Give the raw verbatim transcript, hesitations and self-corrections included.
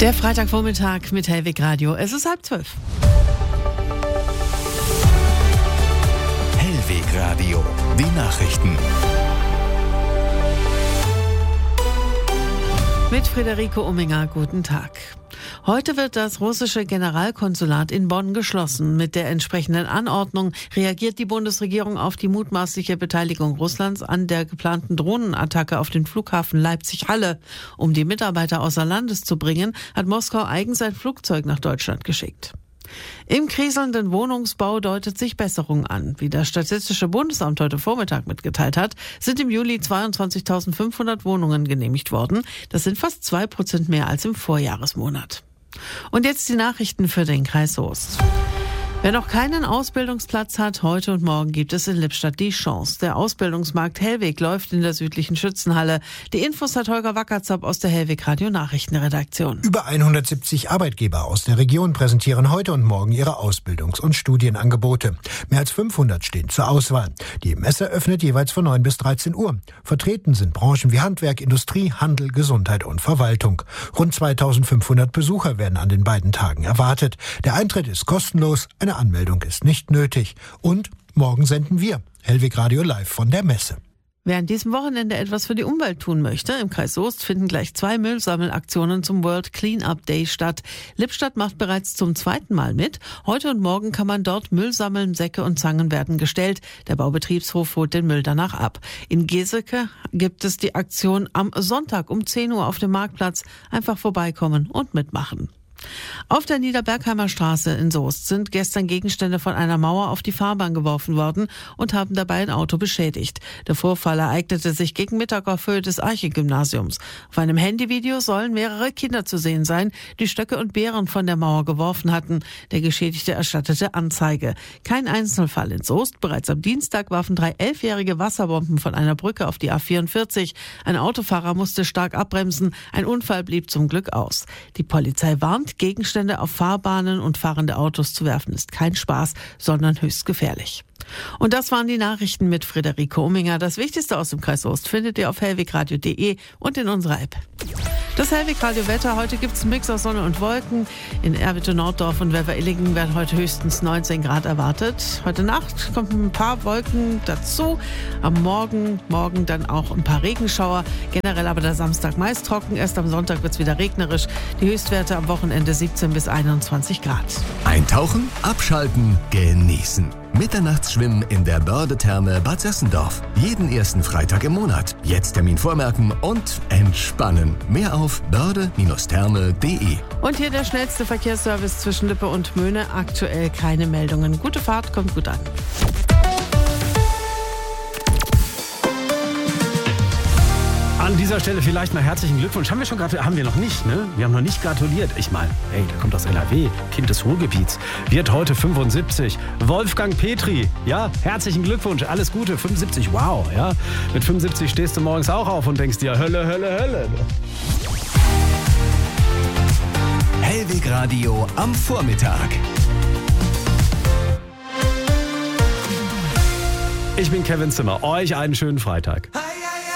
Der Freitagvormittag mit Hellwig Radio. Es ist halb zwölf. Hellwig Radio. Die Nachrichten. Mit Friederike Umminger, guten Tag. Heute wird das russische Generalkonsulat in Bonn geschlossen. Mit der entsprechenden Anordnung reagiert die Bundesregierung auf die mutmaßliche Beteiligung Russlands an der geplanten Drohnenattacke auf den Flughafen Leipzig-Halle. Um die Mitarbeiter außer Landes zu bringen, hat Moskau eigens ein Flugzeug nach Deutschland geschickt. Im kriselnden Wohnungsbau deutet sich Besserung an. Wie das Statistische Bundesamt heute Vormittag mitgeteilt hat, sind im Juli zweiundzwanzigtausendfünfhundert Wohnungen genehmigt worden. Das sind fast zwei Prozent mehr als im Vorjahresmonat. Und jetzt die Nachrichten für den Kreis Soest. Wer noch keinen Ausbildungsplatz hat, heute und morgen gibt es in Lippstadt die Chance. Der Ausbildungsmarkt Hellwig läuft in der südlichen Schützenhalle. Die Infos hat Holger Wackerzapp aus der Hellwig Radio Nachrichtenredaktion. Über hundertsiebzig Arbeitgeber aus der Region präsentieren heute und morgen ihre Ausbildungs- und Studienangebote. Mehr als fünfhundert stehen zur Auswahl. Die Messe öffnet jeweils von neun bis dreizehn Uhr. Vertreten sind Branchen wie Handwerk, Industrie, Handel, Gesundheit und Verwaltung. Rund zweitausendfünfhundert Besucher werden an den beiden Tagen erwartet. Der Eintritt ist kostenlos, eine Anmeldung ist nicht nötig. Und morgen senden wir Hellwig Radio live von der Messe. Wer an diesem Wochenende etwas für die Umwelt tun möchte, im Kreis Soest finden gleich zwei Müllsammelaktionen zum World Cleanup Day statt. Lippstadt macht bereits zum zweiten Mal mit. Heute und morgen kann man dort Müll sammeln, Säcke und Zangen werden gestellt. Der Baubetriebshof holt den Müll danach ab. In Geseke gibt es die Aktion am Sonntag um zehn Uhr auf dem Marktplatz. Einfach vorbeikommen und mitmachen. Auf der Niederbergheimer Straße in Soest sind gestern Gegenstände von einer Mauer auf die Fahrbahn geworfen worden und haben dabei ein Auto beschädigt. Der Vorfall ereignete sich gegen Mittag auf Höhe des Arche-Gymnasiums. Auf einem Handyvideo sollen mehrere Kinder zu sehen sein, die Stöcke und Beeren von der Mauer geworfen hatten. Der Geschädigte erstattete Anzeige. Kein Einzelfall in Soest. Bereits am Dienstag warfen drei elfjährige Wasserbomben von einer Brücke auf die A vierundvierzig. Ein Autofahrer musste stark abbremsen. Ein Unfall blieb zum Glück aus. Die Polizei warnt, Gegenstände auf Fahrbahnen und fahrende Autos zu werfen ist kein Spaß, sondern höchst gefährlich. Und das waren die Nachrichten mit Friederike Umminger. Das Wichtigste aus dem Kreis Soest findet ihr auf hellwigradio punkt de und in unserer App. Das Hellwig Radio Wetter. Heute gibt es einen Mix aus Sonne und Wolken. In Erwitte, Norddorf und Wever-Illingen werden heute höchstens neunzehn Grad erwartet. Heute Nacht kommen ein paar Wolken dazu. Am Morgen, morgen dann auch ein paar Regenschauer. Generell aber der Samstag meist trocken. Erst am Sonntag wird es wieder regnerisch. Die Höchstwerte am Wochenende siebzehn bis einundzwanzig Grad. Eintauchen, abschalten, genießen. Mitternachtsschwimmen in der Börde-Therme Bad Sessendorf. Jeden ersten Freitag im Monat. Jetzt Termin vormerken und entspannen. Mehr auf börde Therme punkt de. Und hier der schnellste Verkehrsservice zwischen Lippe und Möhne. Aktuell keine Meldungen. Gute Fahrt, kommt gut an. An dieser Stelle vielleicht mal herzlichen Glückwunsch. Haben wir schon gratuliert? Haben wir noch nicht, ne? Wir haben noch nicht gratuliert. Ich meine, hey, der kommt aus N R W, Kind des Ruhrgebiets. Wird heute fünfundsiebzig. Wolfgang Petri, ja, herzlichen Glückwunsch. Alles Gute, fünfundsiebzig, wow, ja. Mit fünfundsiebzig stehst du morgens auch auf und denkst dir, Hölle, Hölle, Hölle. Hellwig Radio am Vormittag. Ich bin Kevin Zimmer. Euch einen schönen Freitag.